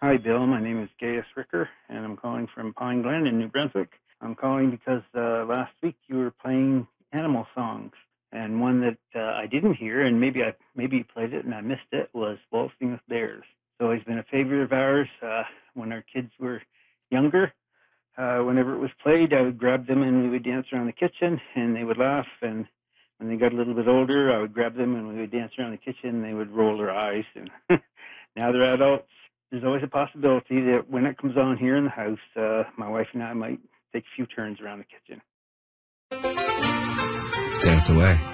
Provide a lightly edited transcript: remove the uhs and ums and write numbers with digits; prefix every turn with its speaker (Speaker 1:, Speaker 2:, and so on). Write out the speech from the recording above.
Speaker 1: Hi, Bill. My name is Gaius Ricker, and I'm calling from Pine Glen in New Brunswick. I'm calling because last week you were playing animal songs, and one that I didn't hear, and maybe you played it and I missed it, was Waltzing with Bears. It's always been a favorite of ours. When our kids were younger, whenever it was played, I would grab them and we would dance around the kitchen, and they would laugh. And when they got a little bit older, I would grab them and we would dance around the kitchen, and they would roll their eyes. And now they're adults. There's always a possibility that when it comes on here in the house, my wife and I might take a few turns around the kitchen.
Speaker 2: Dance away.